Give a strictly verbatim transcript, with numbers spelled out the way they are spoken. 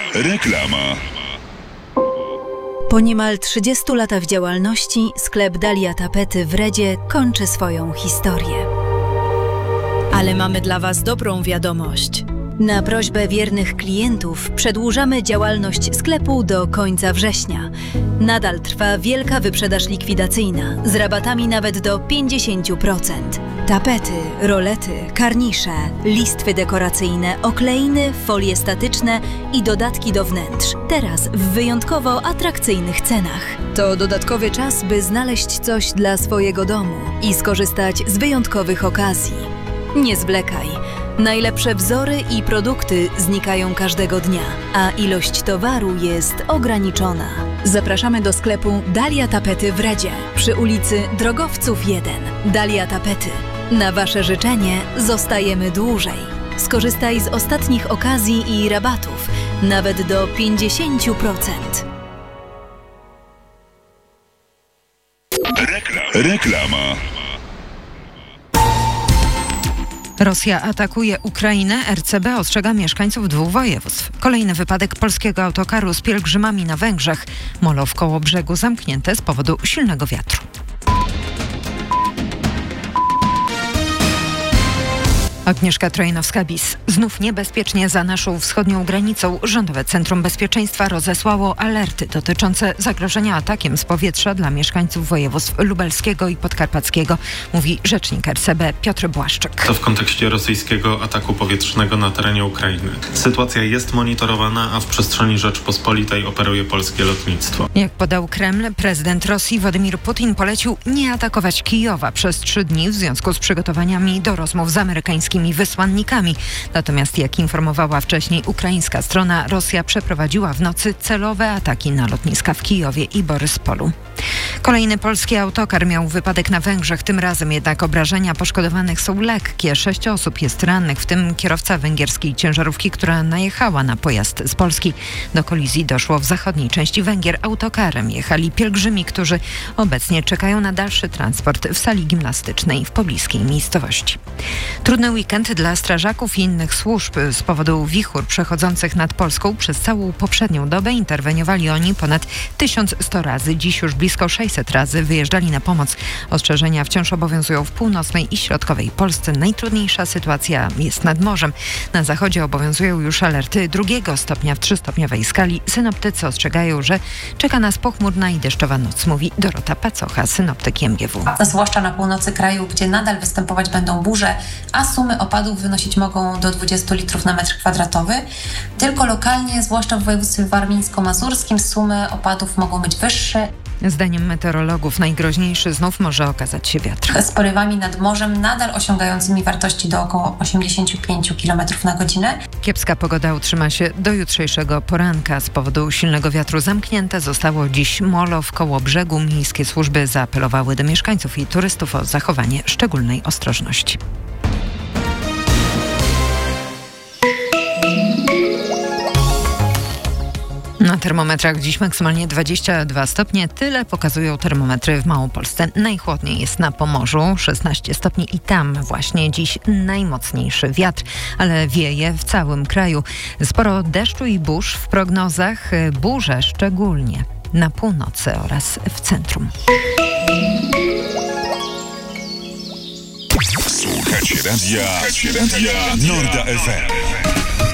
Reklama. Po niemal trzydziestu latach działalności sklep Dalia Tapety w Redzie kończy swoją historię. Ale mamy dla Was dobrą wiadomość. Na prośbę wiernych klientów przedłużamy działalność sklepu do końca września. Nadal trwa wielka wyprzedaż likwidacyjna z rabatami nawet do pięćdziesiąt procent. Tapety, rolety, karnisze, listwy dekoracyjne, okleiny, folie statyczne i dodatki do wnętrz. Teraz w wyjątkowo atrakcyjnych cenach. To dodatkowy czas, by znaleźć coś dla swojego domu i skorzystać z wyjątkowych okazji. Nie zwlekaj. Najlepsze wzory i produkty znikają każdego dnia, a ilość towaru jest ograniczona. Zapraszamy do sklepu Dalia Tapety w Redzie przy ulicy Drogowców jeden. Dalia Tapety. Na Wasze życzenie zostajemy dłużej. Skorzystaj z ostatnich okazji i rabatów, nawet do pięćdziesiąt procent. Reklama. Rosja atakuje Ukrainę, R C B ostrzega mieszkańców dwóch województw. Kolejny wypadek polskiego autokaru z pielgrzymami na Węgrzech. Molo w Kołobrzegu zamknięte z powodu silnego wiatru. Agnieszka Trojnowska-Bis. Znów niebezpiecznie za naszą wschodnią granicą Rządowe Centrum Bezpieczeństwa rozesłało alerty dotyczące zagrożenia atakiem z powietrza dla mieszkańców województw lubelskiego i podkarpackiego, mówi rzecznik R C B Piotr Błaszczyk. To w kontekście rosyjskiego ataku powietrznego na terenie Ukrainy. Sytuacja jest monitorowana, a w przestrzeni Rzeczpospolitej operuje polskie lotnictwo. Jak podał Kreml, prezydent Rosji Władimir Putin polecił nie atakować Kijowa przez trzy dni w związku z przygotowaniami do rozmów z amerykańskimi wysłannikami. Natomiast jak informowała wcześniej ukraińska strona, Rosja przeprowadziła w nocy celowe ataki na lotniska w Kijowie i Boryspolu. Kolejny polski autokar miał wypadek na Węgrzech, tym razem jednak obrażenia poszkodowanych są lekkie. Sześć osób jest rannych, w tym kierowca węgierskiej ciężarówki, która najechała na pojazd z Polski. Do kolizji doszło w zachodniej części Węgier. Autokarem jechali pielgrzymi, którzy obecnie czekają na dalszy transport w sali gimnastycznej w pobliskiej miejscowości. Trudny weekend dla strażaków i innych służb. Z powodu wichur przechodzących nad Polską przez całą poprzednią dobę interweniowali oni ponad tysiąc sto razy. Dziś już blisko sześćset razy wyjeżdżali na pomoc. Ostrzeżenia wciąż obowiązują w północnej i środkowej Polsce. Najtrudniejsza sytuacja jest nad morzem. Na zachodzie obowiązują już alerty drugiego stopnia w trzystopniowej skali. Synoptycy ostrzegają, że czeka nas pochmurna i deszczowa noc, mówi Dorota Pacocha, synoptyk M G W. Zwłaszcza na północy kraju, gdzie nadal występować będą burze, a sumy opadów wynosić mogą do dwudziestu litrów na metr kwadratowy. Tylko lokalnie, zwłaszcza w województwie warmińsko-mazurskim, sumy opadów mogą być wyższe. Zdaniem meteorologów najgroźniejszy znów może okazać się wiatr. Z porywami nad morzem nadal osiągającymi wartości do około osiemdziesiąt pięć kilometrów na godzinę. Kiepska pogoda utrzyma się do jutrzejszego poranka. Z powodu silnego wiatru zamknięte zostało dziś molo w Kołobrzegu. Miejskie służby zaapelowały do mieszkańców i turystów o zachowanie szczególnej ostrożności. Na termometrach dziś maksymalnie dwadzieścia dwa stopnie. Tyle pokazują termometry w Małopolsce. Najchłodniej jest na Pomorzu, szesnaście stopni i tam właśnie dziś najmocniejszy wiatr, ale wieje w całym kraju. Sporo deszczu i burz w prognozach, burze szczególnie na północy oraz w centrum. Słuchacie radia, Słuchacie radia Norda F M.